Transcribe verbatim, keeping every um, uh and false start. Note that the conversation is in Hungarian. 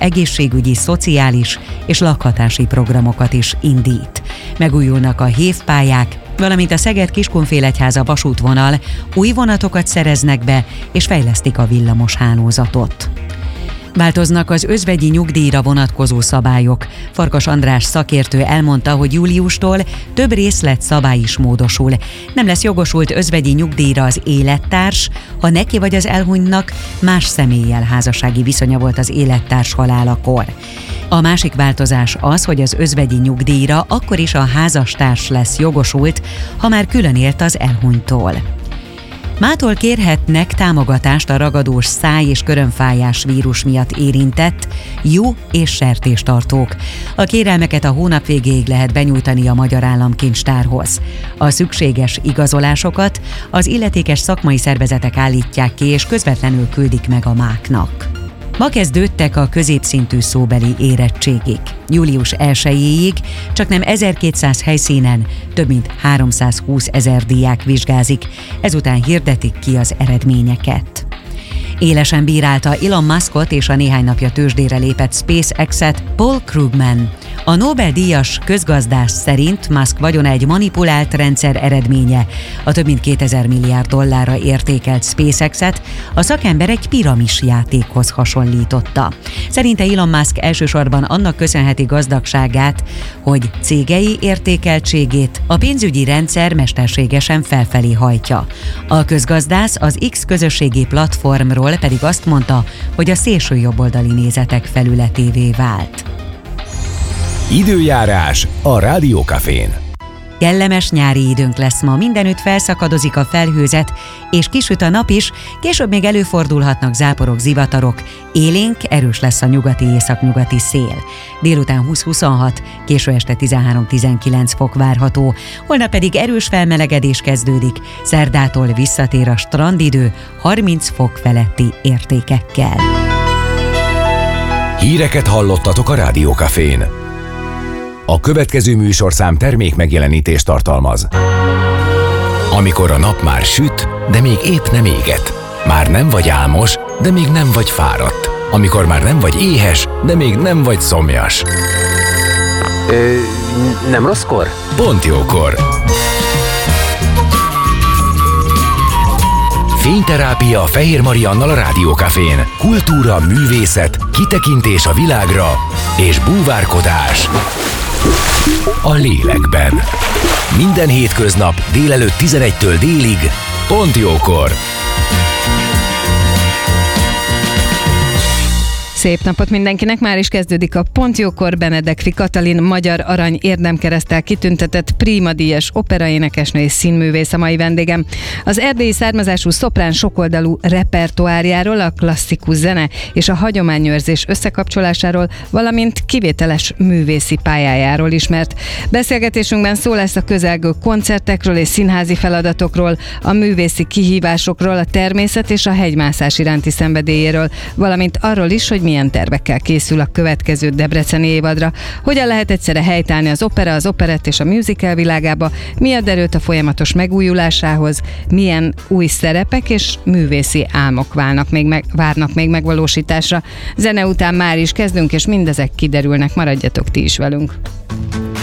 egészségügyi, szociális és lakhatási programokat is indít. Megújulnak a hévpályák, valamint a Szeged-Kiskunfélegyháza vasútvonal, új vonatokat szereznek be és fejlesztik a villamos hálózatot. Változnak az özvegyi nyugdíjra vonatkozó szabályok. Farkas András szakértő elmondta, hogy júliustól több részlet szabály is módosul. Nem lesz jogosult özvegyi nyugdíjra az élettárs, ha neki vagy az elhunytnak más személlyel házassági viszonya volt az élettárs halálakor. A másik változás az, hogy az özvegyi nyugdíjra akkor is a házastárs lesz jogosult, ha már külön élt az elhunyttól. Mától kérhetnek támogatást a ragadós száj- és körömfájás vírus miatt érintett juh- és sertéstartók. A kérelmeket a hónap végéig lehet benyújtani a Magyar Államkincstárhoz. A szükséges igazolásokat az illetékes szakmai szervezetek állítják ki és közvetlenül küldik meg a máknak. Ma kezdődtek a középszintű szóbeli érettségik. július elsejéig csaknem ezerkétszáz helyszínen több mint háromszázhúszezer diák vizsgázik, ezután hirdetik ki az eredményeket. Élesen bírálta Elon Muskot és a néhány napja tőzsdére lépett SpaceX-et Paul Krugman. A Nobel-díjas közgazdász szerint Musk vagyona egy manipulált rendszer eredménye. A több mint kétezer milliárd dollárra értékelt SpaceX-et a szakember egy piramis játékhoz hasonlította. Szerinte Elon Musk elsősorban annak köszönheti gazdagságát, hogy cégei értékeltségét a pénzügyi rendszer mesterségesen felfelé hajtja. A közgazdász az X közösségi platformról pedig azt mondta, hogy a szélső jobboldali nézetek felületévé vált. Időjárás a Rádiókafén. Kellemes nyári időnk lesz ma, mindenütt felszakadozik a felhőzet, és kisüt a nap is, később még előfordulhatnak záporok, zivatarok, élénk, erős lesz a nyugati-északnyugati szél. Délután húsz-huszonhat, késő este tizenhárom-tizenkilenc fok várható, holnap pedig erős felmelegedés kezdődik, szerdától visszatér a strandidő harminc fok feletti értékekkel. Híreket hallottatok a Rádiókafén. A következő műsorszám termék megjelenítést tartalmaz. Amikor a nap már süt, de még épp nem éget. Már nem vagy álmos, de még nem vagy fáradt. Amikor már nem vagy éhes, de még nem vagy szomjas. Ö, nem rosszkor? Pont jókor. Fényterápia Fehér Mariannal a Rádiókafén. Kultúra, művészet, kitekintés a világra és búvárkodás a lélekben. Minden hétköznap délelőtt tizenegytől délig, pont jókor. Szép napot mindenkinek, már is kezdődik a Pont jókor. Benedek Katalin Magyar Arany Érdemkereszttel kitüntetett Prima díjas operaénekesnő és színművész a mai vendégem. Az erdélyi származású szoprán sokoldalú repertoárjáról, a klasszikus zene és a hagyományőrzés összekapcsolásáról, valamint kivételes művészi pályájáról ismert. Beszélgetésünkben szó lesz a közelgő koncertekről és színházi feladatokról, a művészi kihívásokról, a természet és a hegymászás iránti szenvedélyéről, valamint arról is, hogy milyen tervekkel készül a következő debreceni évadra, hogyan lehet egyszerre helytállni az opera, az operett és a musical világába, mi ad erőt a folyamatos megújulásához, milyen új szerepek és művészi álmok válnak még meg, várnak még megvalósításra. Zene után már is kezdünk, és mindezek kiderülnek, maradjatok ti is velünk.